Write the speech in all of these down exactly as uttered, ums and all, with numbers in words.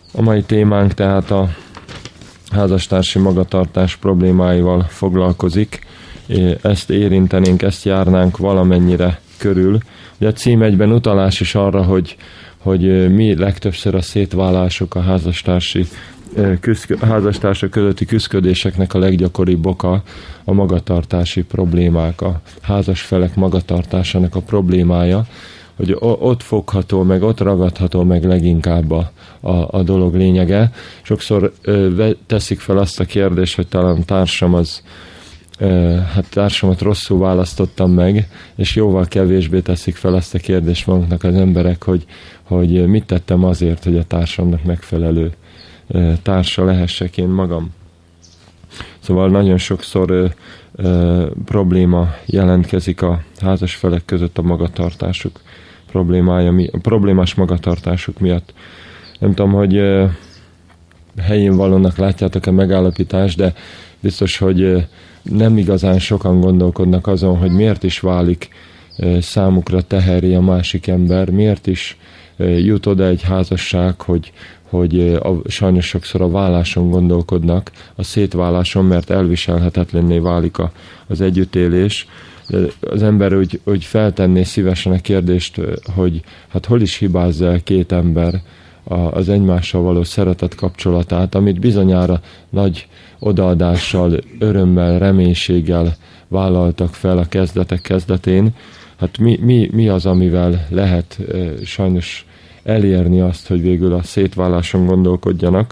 A mai témánk tehát a házastársi magatartás problémáival foglalkozik. Ezt érintenénk, ezt járnánk valamennyire körül. Ugye a cím egyben utalás is arra, hogy, hogy mi legtöbbször a szétválások, a házastársi küszkö, házastársak közötti küszködéseknek a leggyakoribb oka a magatartási problémák, a házasfelek magatartásának a problémája, hogy ott fogható meg, ott ragadható meg leginkább a, a, a dolog lényege. Sokszor ö, teszik fel azt a kérdést, hogy talán társam az, ö, hát társamat rosszul választottam meg, és jóval kevésbé teszik fel azt a kérdést magunknak az emberek, hogy, hogy mit tettem azért, hogy a társamnak megfelelő ö, társa lehessek én magam. Szóval nagyon sokszor ö, ö, probléma jelentkezik a házasfelek között a magatartásuk problémája, a problémás magatartásuk miatt. Nem tudom, hogy ö, helyén valónak látjátok-e megállapítást, de biztos, hogy ö, nem igazán sokan gondolkodnak azon, hogy miért is válik ö, számukra teherré a másik ember, miért is ö, jut oda egy házasság, hogy hogy a, sajnos sokszor a váláson gondolkodnak, a szétváláson, mert elviselhetetlenné válik a, az együttélés. De az ember úgy, úgy feltenné szívesen a kérdést, hogy hát hol is hibázza el két ember a, az egymással való szeretet kapcsolatát, amit bizonyára nagy odaadással, örömmel, reménységgel vállaltak fel a kezdetek kezdetén. Hát mi, mi, mi az, amivel lehet e, sajnos elérni azt, hogy végül a szétváláson gondolkodjanak?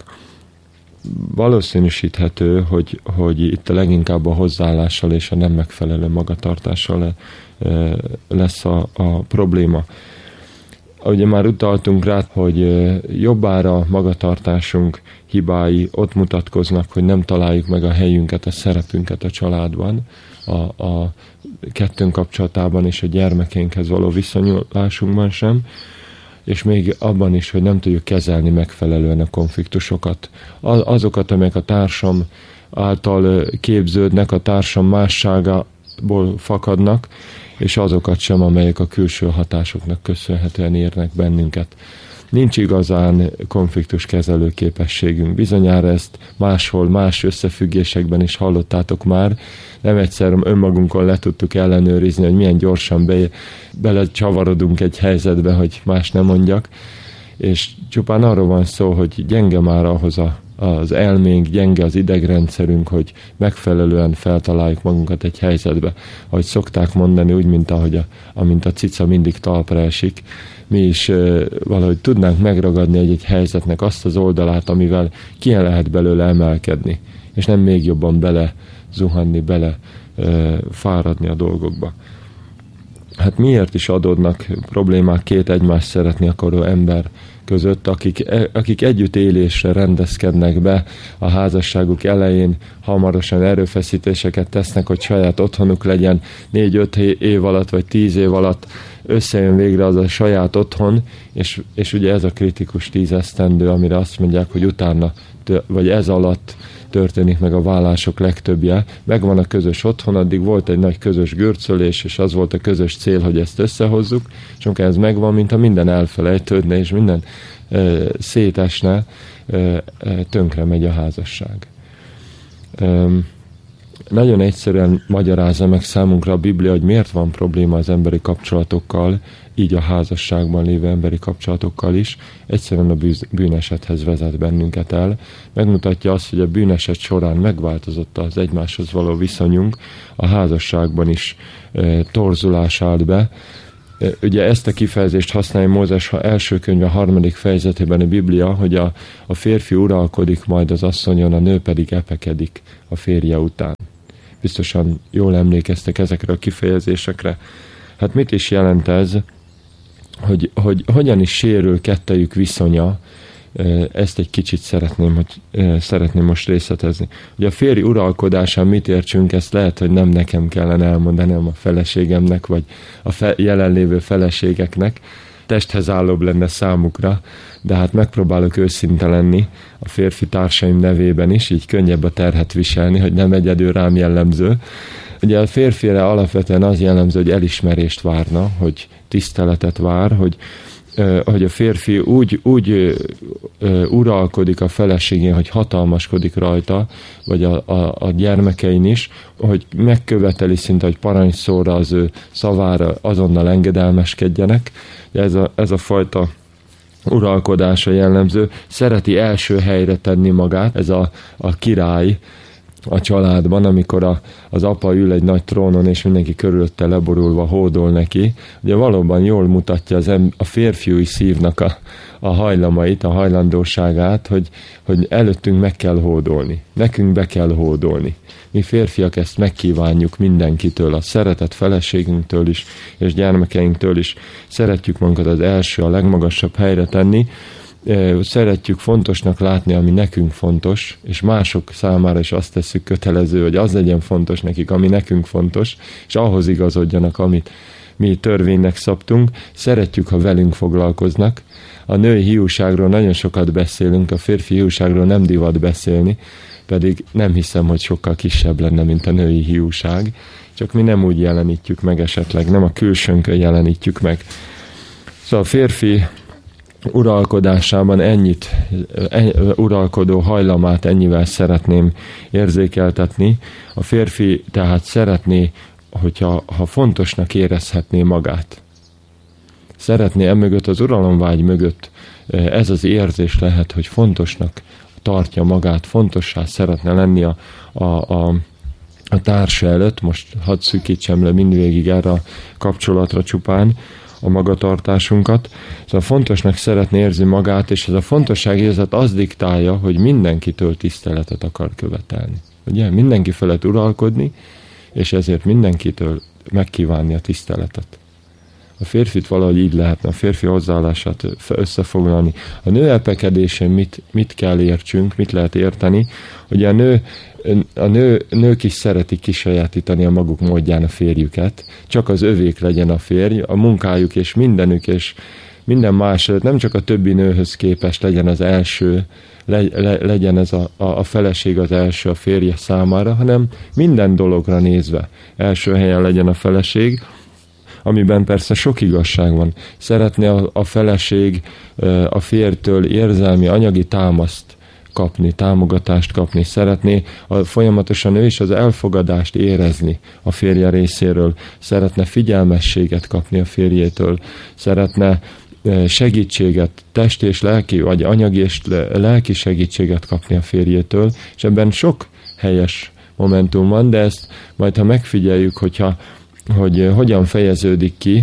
Valószínűsíthető, hogy, hogy itt a leginkább a hozzáállással és a nem megfelelő magatartással lesz a, a probléma. Ugye már utaltunk rá, hogy jobbára magatartásunk hibái ott mutatkoznak, hogy nem találjuk meg a helyünket, a szerepünket a családban, a, a kettőnk kapcsolatában és a gyermekénkhez való viszonyulásunkban sem, és még abban is, hogy nem tudjuk kezelni megfelelően a konfliktusokat. Azokat, amelyek a társam által képződnek, a társam másságából fakadnak, és azokat sem, amelyek a külső hatásoknak köszönhetően érnek bennünket. Nincs igazán konfliktuskezelő képességünk. Bizonyára ezt máshol, más összefüggésekben is hallottátok már. Nem egyszer önmagunkon le tudtuk ellenőrizni, hogy milyen gyorsan be, belecsavarodunk egy helyzetbe, hogy más nem mondjak. És csupán arról van szó, hogy gyenge már ahhoz a, az elménk, gyenge az idegrendszerünk, hogy megfelelően feltaláljuk magunkat egy helyzetbe. Ahogy szokták mondani, úgy, mint ahogy a, amint a cica mindig talpra esik, mi is uh, valahogy tudnánk megragadni egy-egy helyzetnek azt az oldalát, amivel ki lehet belőle emelkedni, és nem még jobban bele zuhanni, bele uh, fáradni a dolgokba. Hát miért is adódnak problémák két egymást szeretni akaró ember között, akik, akik együttélésre rendezkednek be a házasságuk elején, hamarosan erőfeszítéseket tesznek, hogy saját otthonuk legyen, négy-öt év alatt, vagy tíz év alatt összejön végre az a saját otthon, és, és ugye ez a kritikus tíz esztendő, amire azt mondják, hogy utána, vagy ez alatt történik meg a válások legtöbbje. Megvan a közös otthon, addig volt egy nagy közös görcölés, és az volt a közös cél, hogy ezt összehozzuk, és amikor ez megvan, mintha minden elfelejtődne, és minden e, szétesne, e, e, tönkre megy a házasság. E, nagyon egyszerűen magyarázza meg számunkra a Biblia, hogy miért van probléma az emberi kapcsolatokkal, így a házasságban lévő emberi kapcsolatokkal is. Egyszerűen a bűnesethez vezet bennünket el. Megmutatja azt, hogy a bűneset során megváltozott az egymáshoz való viszonyunk, a házasságban is e, torzulás állt be. E, ugye ezt a kifejezést használja Mózes első könyve harmadik fejezetében a Biblia, hogy a, a férfi uralkodik majd az asszonyon, a nő pedig epekedik a férje után. Biztosan jól emlékeztek ezekre a kifejezésekre. Hát mit is jelent ez? Hogy, hogy hogyan is sérül kettejük viszonya, ezt egy kicsit szeretném, hogy szeretném most részletezni. Ugye a férj uralkodásán mit értsünk, ezt lehet, hogy nem nekem kellene elmondani, hanem a feleségemnek, vagy a fe, jelenlévő feleségeknek. Testhez állóbb lenne számukra, de hát megpróbálok őszinte lenni a férfi társaim nevében is, így könnyebb a terhet viselni, hogy nem egyedül rám jellemző. Ugye a férfire alapvetően az jellemző, hogy elismerést várna, hogy tiszteletet vár, hogy hogy a férfi úgy, úgy uralkodik a feleségén, hogy hatalmaskodik rajta, vagy a, a, a gyermekein is, hogy megköveteli szinte, hogy parancsszóra az ő szavára azonnal engedelmeskedjenek. Ez a, ez a fajta uralkodása jellemző. Szereti első helyre tenni magát, ez a, a király a családban, amikor a, az apa ül egy nagy trónon, és mindenki körülötte leborulva hódol neki. Ugye valóban jól mutatja az em, a férfiúi szívnak a, a hajlamait, a hajlandóságát, hogy, hogy előttünk meg kell hódolni. Nekünk be kell hódolni. Mi férfiak ezt megkívánjuk mindenkitől, a szeretett feleségünktől is, és gyermekeinktől is. Szeretjük magunkat az első, a legmagasabb helyre tenni. Szeretjük fontosnak látni, ami nekünk fontos, és mások számára is azt tesszük kötelező, hogy az legyen fontos nekik, ami nekünk fontos, és ahhoz igazodjanak, amit mi törvénynek szabtunk. Szeretjük, ha velünk foglalkoznak. A női hiúságról nagyon sokat beszélünk, a férfi hiúságról nem divat beszélni, pedig nem hiszem, hogy sokkal kisebb lenne, mint a női hiúság, csak mi nem úgy jelenítjük meg esetleg, nem a külsőnkön jelenítjük meg. Szóval a férfi uralkodásában ennyit, en, uralkodó hajlamát ennyivel szeretném érzékeltetni. A férfi tehát szeretné, hogyha ha fontosnak érezhetné magát. Szeretné emögött, az uralomvágy mögött ez az érzés lehet, hogy fontosnak tartja magát, fontossá szeretne lenni a, a, a, a társa előtt. Most hadd szűkítsem le mindvégig erre a kapcsolatra csupán a magatartásunkat. Szóval fontosnak szeretné érzi magát, és ez a fontosságérzet az diktálja, hogy mindenkitől tiszteletet akar követelni. Ugye? Mindenki felett uralkodni, és ezért mindenkitől megkívánni a tiszteletet. A férfit valahogy így lehetne, a férfi hozzáállását összefoglalni. A nő epekedésén mit, mit kell értsünk, mit lehet érteni, hogy a nő A nő, nők is szeretik kisajátítani a maguk módján a férjüket, csak az övék legyen a férj, a munkájuk és mindenük, és minden más, nem csak a többi nőhöz képest legyen az első, le, le, legyen ez a, a, a feleség az első a férje számára, hanem minden dologra nézve első helyen legyen a feleség, amiben persze sok igazság van. Szeretne a, a feleség a férjtől érzelmi, anyagi támaszt kapni, támogatást kapni, szeretné a, folyamatosan ő is az elfogadást érezni a férje részéről, szeretne figyelmességet kapni a férjétől, szeretne segítséget, test és lelki, vagy anyagi és lelki segítséget kapni a férjétől, és ebben sok helyes momentum van, de ezt majd ha megfigyeljük, hogyha, hogy hogyan fejeződik ki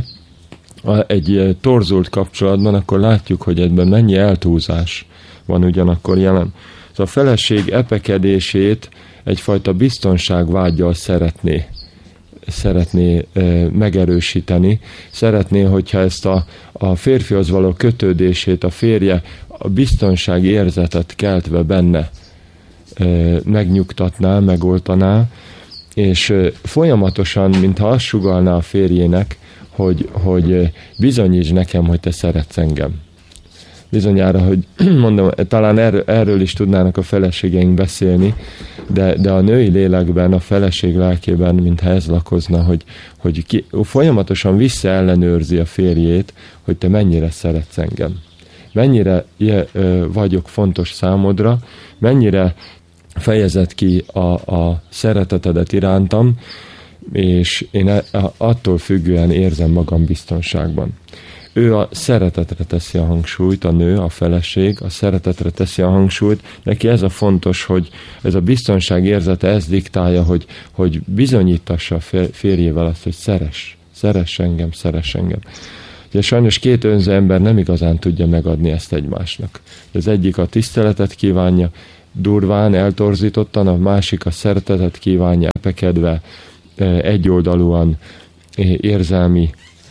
egy torzult kapcsolatban, akkor látjuk, hogy ebben mennyi eltúlzás van ugyanakkor jelen. Szóval a feleség epekedését egyfajta biztonságvággyal szeretné, szeretné e, megerősíteni. Szeretné, hogyha ezt a, a férfihoz való kötődését a férje a biztonsági érzetet keltve benne e, megnyugtatná, megoltaná, és e, folyamatosan, mintha azt sugallná a férjének, hogy, hogy bizonyítsd nekem, hogy te szeretsz engem. Bizonyára, hogy mondom, talán erről, erről is tudnának a feleségeink beszélni, de, de a női lélekben, a feleség lelkében, mintha ez lakozna, hogy, hogy ki, folyamatosan visszaellenőrzi a férjét, hogy te mennyire szeretsz engem. Mennyire vagyok fontos számodra, mennyire fejezed ki a, a szeretetedet irántam, és én attól függően érzem magam biztonságban. Ő a szeretetre teszi a hangsúlyt, a nő, a feleség, a szeretetre teszi a hangsúlyt. Neki ez a fontos, hogy ez a biztonság érzete, ez diktálja, hogy, hogy bizonyítassa a férjével azt, hogy szeress, szeress engem, szeress engem. Ugye sajnos két önző ember nem igazán tudja megadni ezt egymásnak. Az egyik a tiszteletet kívánja, durván, eltorzítottan, a másik a szeretetet kívánja, epekedve, egyoldalúan, érzelmi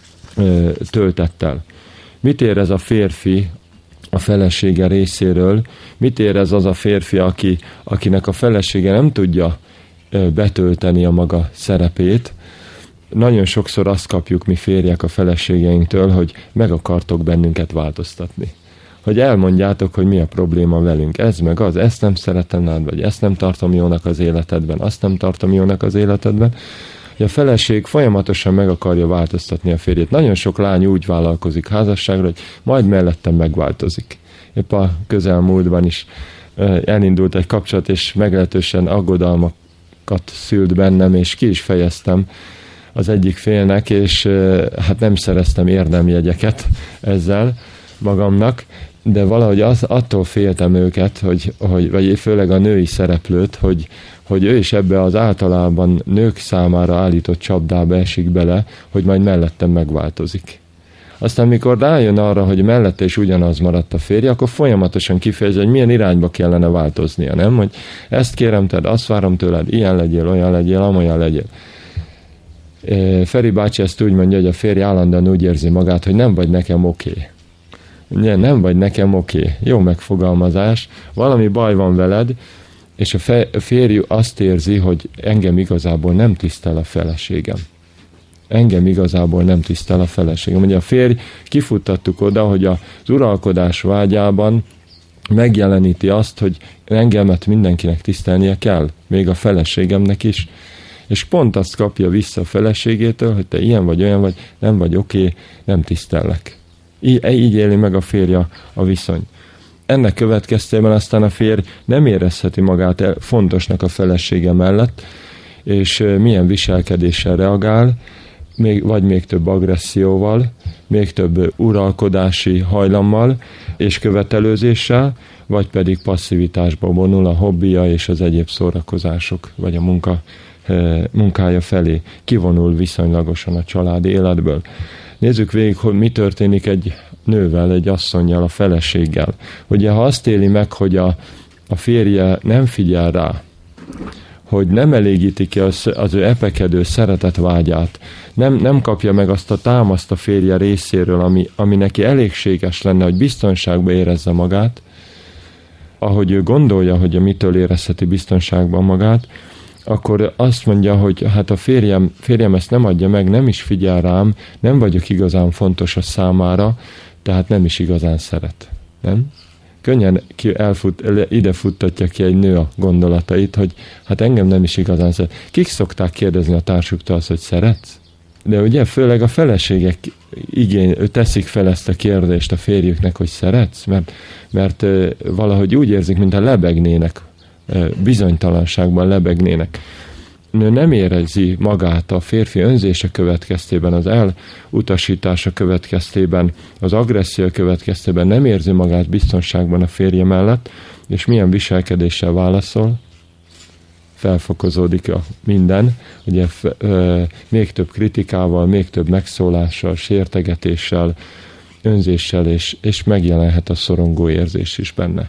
töltettel. Mit érez a férfi a felesége részéről? Mit érez az a férfi, aki, akinek a felesége nem tudja betölteni a maga szerepét? Nagyon sokszor azt kapjuk mi férjek a feleségeinktől, hogy meg akartok bennünket változtatni. Hogy elmondjátok, hogy mi a probléma velünk. Ez meg az, ezt nem szeretem nálad, vagy ezt nem tartom jónak az életedben, azt nem tartom jónak az életedben. hogy a feleség folyamatosan meg akarja változtatni a férjét. Nagyon sok lány úgy vállalkozik házasságra, hogy majd mellettem megváltozik. Épp a közelmúltban is elindult egy kapcsolat, és meglehetősen aggodalmakat szült bennem, és ki is fejeztem az egyik félnek, és hát nem szereztem érdemjegyeket ezzel magamnak, de valahogy az, attól féltem őket, hogy, hogy, vagy főleg a női szereplőt, hogy, hogy ő is ebbe az általában nők számára állított csapdába esik bele, hogy majd mellettem megváltozik. Aztán mikor rájön arra, hogy mellette is ugyanaz maradt a férje, akkor folyamatosan kifejezi, hogy milyen irányba kellene változnia, nem? Hogy ezt kérem tőled, azt várom tőled, ilyen legyél, olyan legyél, amolyan legyél. Feri bácsi ezt úgy mondja, hogy a férj állandóan úgy érzi magát, hogy nem vagy nekem oké. Okay. Ugye, nem vagy nekem oké. Okay. Jó megfogalmazás. Valami baj van veled, és a férj azt érzi, hogy engem igazából nem tisztel a feleségem. Engem igazából nem tisztel a feleségem. Ugye a férj, kifuttattuk oda, hogy az uralkodás vágyában megjeleníti azt, hogy engemet mindenkinek tisztelnie kell, még a feleségemnek is. És pont azt kapja vissza a feleségétől, hogy te ilyen vagy, olyan vagy, nem vagy oké, okay, nem tisztellek. Így, így éli meg a férje a viszony. Ennek következtében aztán a férj nem érezheti magát fontosnak a felesége mellett, és milyen viselkedéssel reagál, még, vagy még több agresszióval, még több uralkodási hajlammal és követelőzéssel, vagy pedig passzivitásba vonul a hobbija és az egyéb szórakozások, vagy a munka, munkája felé. Kivonul viszonylagosan a családi életből. Nézzük végig, hogy mi történik egy nővel, egy asszonnyal, a feleséggel. Ugye, ha azt éli meg, hogy a, a férje nem figyel rá, hogy nem elégíti ki az, az ő epekedő szeretetvágyát, nem, nem kapja meg azt a támaszt a férje részéről, ami, ami neki elégséges lenne, hogy biztonságban érezze magát, ahogy ő gondolja, hogy mitől érezheti biztonságban magát, akkor azt mondja, hogy hát a férjem, férjem ezt nem adja meg, nem is figyel rám, nem vagyok igazán fontos a számára, tehát nem is igazán szeret. Nem? Könnyen ki elfut, ide futtatja ki egy nő a gondolatait, hogy hát engem nem is igazán szeret. Kik szokták kérdezni a társuktól azt, hogy szeretsz? De ugye főleg a feleségek igény, teszik fel ezt a kérdést a férjüknek, hogy szeretsz? Mert, mert valahogy úgy érzik, mintha lebegnének, bizonytalanságban lebegnének. Nő nem érezi magát a férfi önzése következtében, az elutasítása következtében, az agresszió következtében, nem érzi magát biztonságban a férje mellett, és milyen viselkedéssel válaszol? Felfokozódik a minden, ugye még több kritikával, még több megszólással, sértegetéssel, önzéssel, és, és megjelenhet a szorongó érzés is benne.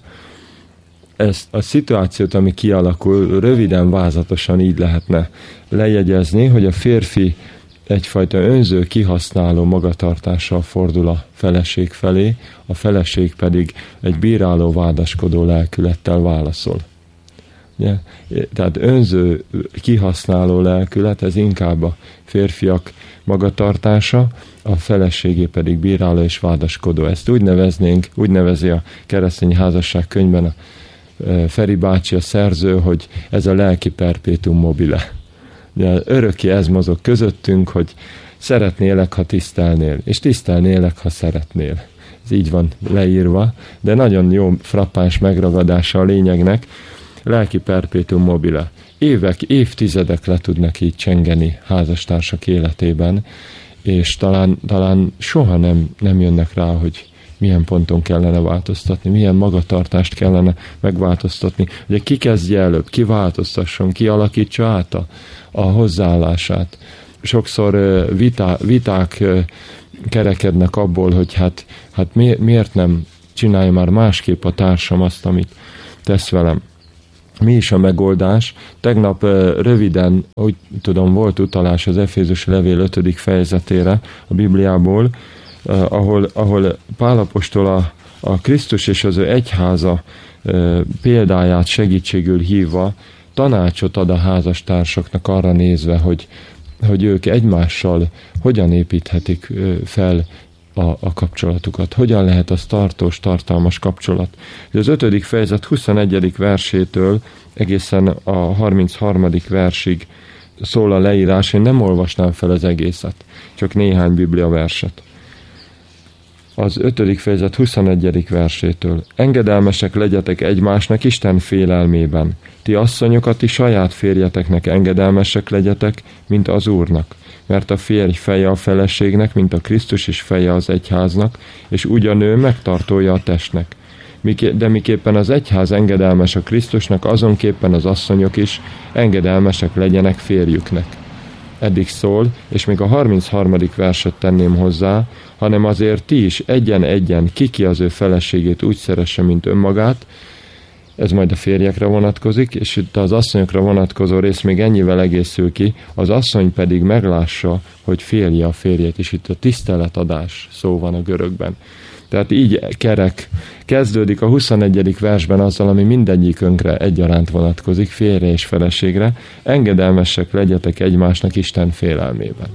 Ezt a szituációt, ami kialakul, röviden, vázatosan így lehetne lejegyezni, hogy a férfi egyfajta önző, kihasználó magatartással fordul a feleség felé, a feleség pedig egy bíráló, vádaskodó lelkülettel válaszol. Ugye? Tehát önző, kihasználó lelkület, ez inkább a férfiak magatartása, a feleségé pedig bíráló és vádaskodó. Ezt úgy neveznénk, úgy nevezi a Keresztény Házasság könyvben a Feri bácsi, a szerző, hogy ez a lelki perpétuum mobile. De örökké ez mozog közöttünk, hogy szeretnélek, ha tisztelnél, és tisztelnélek, ha szeretnél. Ez így van leírva, de nagyon jó, frappáns megragadása a lényegnek. Lelki perpétuum mobile. Évek, évtizedek le tudnak így csengeni házastársak életében, és talán, talán soha nem, nem jönnek rá, hogy milyen ponton kellene változtatni, milyen magatartást kellene megváltoztatni. Ugye ki kezdje előbb, ki változtasson, ki alakítsa át a, a hozzáállását. Sokszor vitá, viták kerekednek abból, hogy hát, hát mi, miért nem csinálja már másképp a társam azt, amit tesz velem. Mi is a megoldás? Tegnap röviden, úgy tudom, volt utalás az Efézusi levél ötödik fejezetére a Bibliából, ahol, ahol Pál apostol a, a Krisztus és az ő egyháza példáját segítségül hívva tanácsot ad a házastársaknak arra nézve, hogy, hogy ők egymással hogyan építhetik fel a, a kapcsolatukat. Hogyan lehet az tartós, tartalmas kapcsolat. Az ötödik fejezet huszonegyedik versétől egészen a harmincharmadik versig szól a leírás, én nem olvasnám fel az egészet, csak néhány Biblia verset. Az ötödik fejezet huszonegyedik versétől. Engedelmesek legyetek egymásnak Isten félelmében. Ti asszonyok, a ti saját férjeteknek engedelmesek legyetek, mint az Úrnak. Mert a férj feje a feleségnek, mint a Krisztus is feje az egyháznak, és úgy a nő megtartója a testnek. De miképpen az egyház engedelmes a Krisztusnak, azonképpen az asszonyok is engedelmesek legyenek férjüknek. Eddig szól, és még a harmincharmadik verset tenném hozzá, hanem azért ti is egyen-egyen ki az ő feleségét úgy szeresse, mint önmagát, ez majd a férjekre vonatkozik, és itt az asszonyokra vonatkozó rész még ennyivel egészül ki, az asszony pedig meglássa, hogy férje a férjét, és itt a tiszteletadás szó van a görögben. Tehát így kerek kezdődik a huszonegyedik versben azzal, ami mindegyikünkre egyaránt vonatkozik, férje és feleségre, engedelmesek legyetek egymásnak Isten félelmében.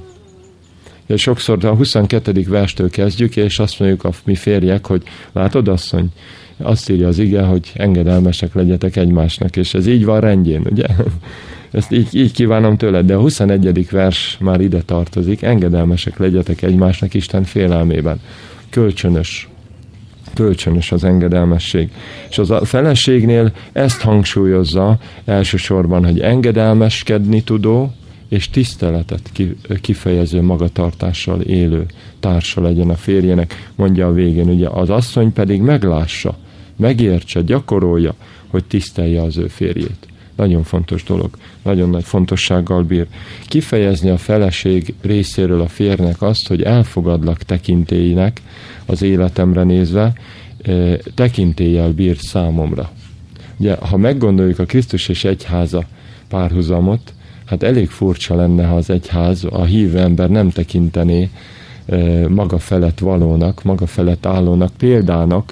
De sokszor a huszonkettedik verstől kezdjük, és azt mondjuk a mi férjek, hogy látod, asszony, azt írja az ige, hogy engedelmesek legyetek egymásnak, és ez így van rendjén, ugye? Ezt így, így kívánom tőled, de a huszonegyedik vers már ide tartozik, engedelmesek legyetek egymásnak Isten félelmében. Kölcsönös. Kölcsönös az engedelmesség. És az a feleségnél ezt hangsúlyozza elsősorban, hogy engedelmeskedni tudó és tiszteletet kifejező magatartással élő társa legyen a férjének, mondja a végén. Ugye az asszony pedig meglássa, megértse, gyakorolja, hogy tisztelje az ő férjét. Nagyon fontos dolog, nagyon nagy fontossággal bír. Kifejezni a feleség részéről a férnek azt, hogy elfogadlak tekintélynek az életemre nézve, tekintéllyel bír számomra. Ugye, ha meggondoljuk a Krisztus és egyháza párhuzamot, hát elég furcsa lenne, ha az egyház, a hívő ember nem tekintené maga felett valónak, maga felett állónak, példának,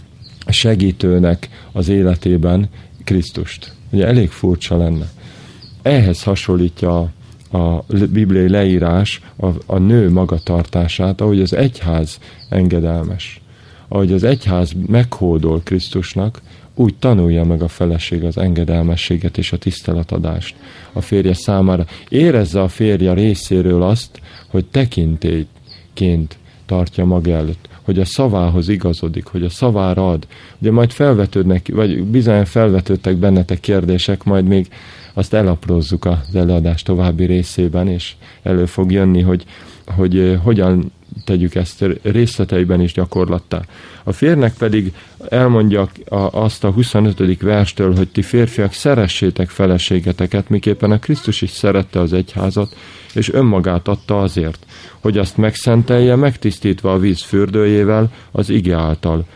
segítőnek az életében Krisztust. Ugye elég furcsa lenne. Ehhez hasonlítja a, a bibliai leírás a, a nő magatartását, ahogy az egyház engedelmes. Ahogy az egyház meghódol Krisztusnak, úgy tanulja meg a feleség az engedelmességet és a tiszteletadást a férje számára. Érezze a férje részéről azt, hogy tekintélyként tartja maga előtt, hogy a szavához igazodik, hogy a szavára ad. Ugye majd felvetődnek, vagy bizony felvetődtek bennetek kérdések, majd még azt elaprózzuk az előadás további részében, és elő fog jönni, hogy, hogy hogyan tegyük ezt részleteiben is gyakorlattá. A férnek pedig elmondja azt a huszonötödik verstől, hogy ti férfiak szeressétek feleségeteket, miképpen a Krisztus is szerette az egyházat, és önmagát adta azért, hogy azt megszentelje, megtisztítva a víz fürdőjével az ige által.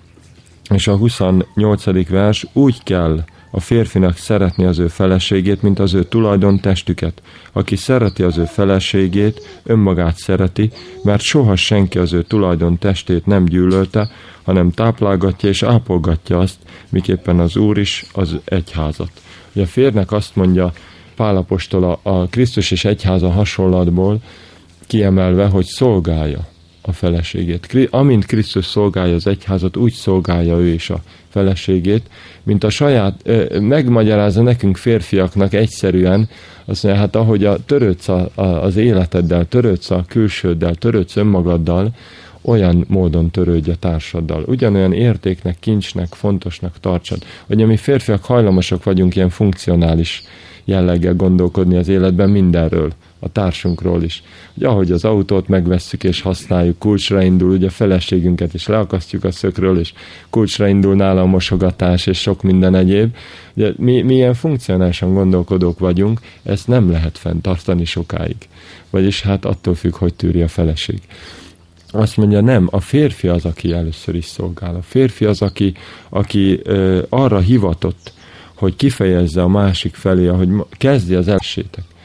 És a huszonnyolcadik vers, úgy kell a férfinak szeretni az ő feleségét, mint az ő tulajdon testüket. Aki szereti az ő feleségét, önmagát szereti, mert soha senki az ő tulajdon testét nem gyűlölte, hanem táplálgatja és ápolgatja azt, miképpen az Úr is az egyházat. Ugye a férnek azt mondja Pál apostol a, a Krisztus és egyháza hasonlatból kiemelve, hogy szolgálja a feleségét. Amint Krisztus szolgálja az egyházat, úgy szolgálja ő is a feleségét, mint a saját, megmagyarázza nekünk férfiaknak egyszerűen, azt mondja, hát ahogy a törődsz a, a, az életeddel, törődsz a külsőddel, törődsz önmagaddal, olyan módon törődj a társaddal. Ugyanolyan értéknek, kincsnek, fontosnak tartsad. Hogy mi férfiak hajlamosak vagyunk ilyen funkcionális jelleggel gondolkodni az életben mindenről, a társunkról is. Ugye, ahogy az autót megvesszük és használjuk, kulcsra indul, ugye a feleségünket is leakasztjuk a szökről, és kulcsra indul nála a mosogatás, és sok minden egyéb. Ugye, mi, mi ilyen funkcionálisan gondolkodók vagyunk, ezt nem lehet fenntartani sokáig. Vagyis hát attól függ, hogy tűri a feleség. Azt mondja, nem, a férfi az, aki először is szolgál. A férfi az, aki, aki ö, arra hivatott, hogy kifejezze a másik felé, hogy kezdje az elsősétek.